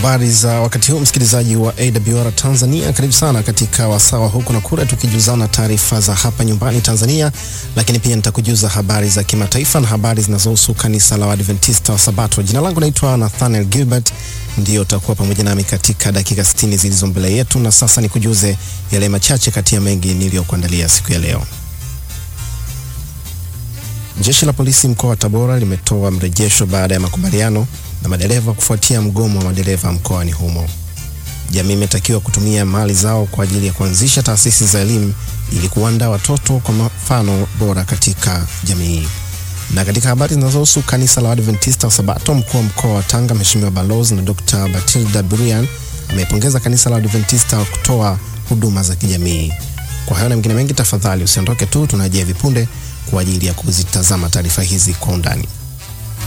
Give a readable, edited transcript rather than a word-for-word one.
Habari za wakati huu msikilizaji wa AWR Tanzania, karibu sana katika wasawa huku na kule, tukijuzana taarifa za hapa nyumbani Tanzania, lakini pia nitakujuza habari za kimataifa na habari zinazohusu kanisa la Waadventista wa Sabato. Jina langu naitwa Nathaniel Gilbert, ndio utakuwa pamoja nami katika dakika 60 zilizo mbele yetu, na sasa nikujuze yale machache kati ya mengi niliyokuandalia siku ya leo. Jeshi la polisi mkoa wa Tabora limetoa mrejesho baada ya makubaliano na madereva kufuatia mgomo wa madereva mkoani humo. Jamii imetakiwa kutumia mali zao kwa ajili ya kuanzisha taasisi za elimu ili kuandaa watoto kwa mfano bora katika jamii. Na katika habari zinazohusu kanisa la Waadventista wa Sabato, mkuu wa mkoa wa Tanga Mheshimiwa Balozi na Dr. Batilda Burian amepongeza kanisa la Waadventista kutoa huduma za kijamii. Kwa hayo na mengine mengi, tafadhali usiondoke tu, tunarejea vipunde kwa ajili ya kuzitazama taarifa hizi kwa undani.